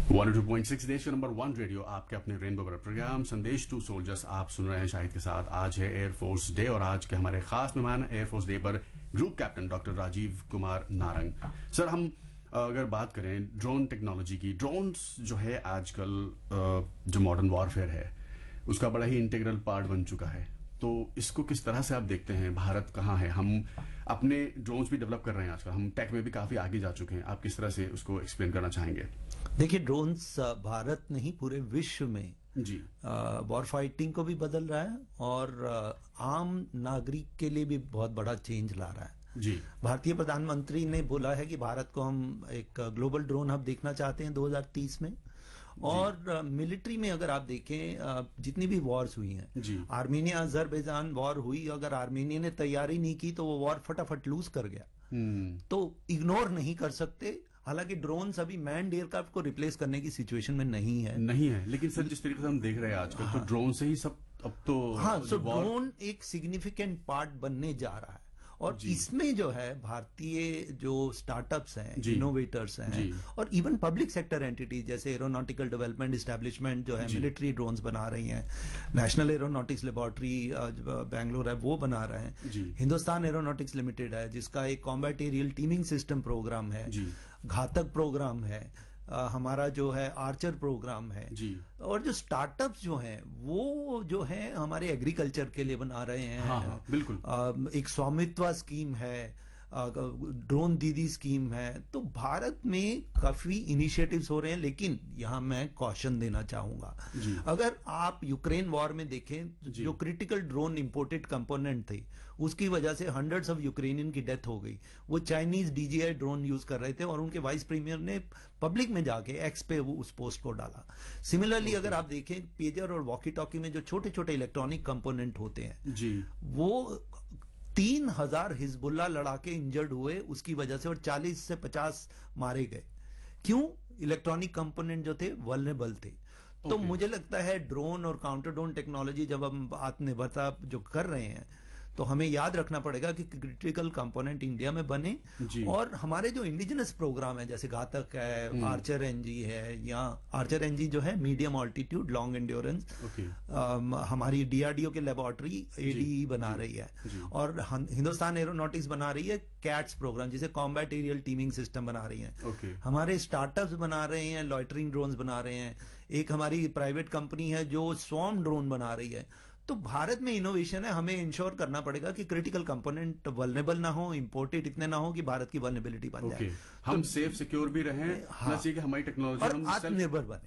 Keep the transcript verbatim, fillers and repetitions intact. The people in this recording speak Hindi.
वन टू पॉइंट सिक्स देश का नंबर वन रेडियो, आपके अपने रेनबो पर प्रोग्राम संदेश टू सोल्जर्स आप सुन रहे हैं शाहिद के साथ। आज है एयरफोर्स डे और आज के हमारे खास मेहमान एयरफोर्स डे पर group captain doctor Rajiv Kumar Narang. Sir, हम अगर बात करें ड्रोन टेक्नोलॉजी की, ड्रोन्स जो है आजकल जो मॉडर्न वॉरफेयर है उसका बड़ा ही इंटीग्रल पार्ट बन चुका है, तो इसको किस तरह से आप देखते हैं? भारत कहाँ है? हम अपने ड्रोन्स भी डेवलप कर रहे हैं आजकल, हम टेक में भी काफी आगे जा चुके हैं। आप किस तरह से उसको एक्सप्लेन करना चाहेंगे? देखिए, ड्रोन्स भारत नहीं पूरे विश्व में जी वॉर फाइटिंग को भी बदल रहा है और आ, आम नागरिक के लिए भी बहुत बड़ा चेंज ला रहा है। जी भारतीय प्रधानमंत्री ने बोला है कि भारत को हम एक ग्लोबल ड्रोन हब देखना चाहते हैं दो हज़ार तीस में। और मिलिट्री में अगर आप देखें, जितनी भी वॉर्स हुई हैं, आर्मीनिया अजरबैजान वॉर हुई, अगर आर्मीनिया ने तैयारी नहीं की तो वो वॉर फटाफट लूज कर गया। तो इग्नोर नहीं कर सकते। हालांकि ड्रोन्स अभी मैन्ड एयरक्राफ्ट को रिप्लेस करने की सिचुएशन में नहीं है नहीं है लेकिन सर, जिस तरीके से हम देख रहे हैं आजकल, हाँ, तो ड्रोन से ही सब अब तो हाँ, सो ड्रोन एक सिग्निफिकेंट पार्ट बनने जा रहा है। और इसमें जो है भारतीय जो स्टार्टअप्स हैं, इनोवेटर्स हैं और इवन पब्लिक सेक्टर एंटिटीज जैसे एरोनॉटिकल डेवलपमेंट एस्टेब्लिशमेंट जो है मिलिट्री ड्रोन्स बना रही हैं, नेशनल एरोनॉटिक्स लेबोरेटरी बेंगलोर है वो बना रहे हैं, हिंदुस्तान एरोनॉटिक्स लिमिटेड है जिसका एक combat aerial teeming system program है, घातक प्रोग्राम है, आ, हमारा जो है आर्चर प्रोग्राम है जी। और जो स्टार्टअप्स जो हैं वो जो है हमारे एग्रीकल्चर के लिए बना रहे हैं। हाँ, हाँ, बिल्कुल। आ, एक स्वामित्व स्कीम है, ड्रोन दीदी स्कीम है। तो भारत में काफी इनिशिएटिव्स हो रहे हैं, लेकिन यहां मैं कॉशन देना चाहूंगा। अगर आप यूक्रेन वॉर में देखें, जो क्रिटिकल ड्रोन इंपोर्टेड कंपोनेंट थे उसकी वजह से हंड्रेड्स ऑफ यूक्रेनियन की डेथ हो गई। वो चाइनीज डीजीआई ड्रोन यूज कर रहे थे और उनके वाइस प्रीमियर ने पब्लिक में जाके एक्स पे वो उस पोस्ट को डाला। सिमिलरली अगर आप देखें, पेजर और वॉकी टॉकी में जो छोटे छोटे इलेक्ट्रॉनिक कंपोनेंट होते हैं जी, वो तीन हजार हिजबुल्ला लड़ाके इंजर्ड हुए उसकी वजह से और चालीस से पचास मारे गए। क्यों? इलेक्ट्रॉनिक कंपोनेंट जो थे वल्नरेबल थे। तो okay. मुझे लगता है ड्रोन और काउंटर ड्रोन टेक्नोलॉजी जब हम आत्मनिर्भरता जो कर रहे हैं तो हमें याद रखना पड़ेगा कि क्रिटिकल कंपोनेंट इंडिया में बने। और हमारे जो इंडिजिनस प्रोग्राम है जैसे घातक है, आर्चर एनजी है, या आर्चर एनजी जो है मीडियम ऑल्टीट्यूड लॉन्ग एंड्योरेंस, हमारी डीआरडीओ के लेबोरेटरी एडीई बना रही है और हिंदुस्तान एरोनॉटिक्स बना रही है कैट्स प्रोग्राम जिसे कॉम्बैट एरियल टीमिंग सिस्टम बना रही है। हमारे स्टार्टअप्स बना रहे हैं, लॉइटरिंग ड्रोन्स बना रहे हैं। एक हमारी प्राइवेट कंपनी है जो स्वॉर्म ड्रोन बना रही है। तो भारत में इनोवेशन है, हमें इंश्योर करना पड़ेगा कि क्रिटिकल कंपोनेंट वल्नरेबल ना हो, इंपोर्टेड इतने ना हो कि भारत की वल्नरेबिलिटी बन जाए। हम सेफ सिक्योर भी रहें, हाँ, कि हमारी टेक्नोलॉजी हम आत्मनिर्भर बने।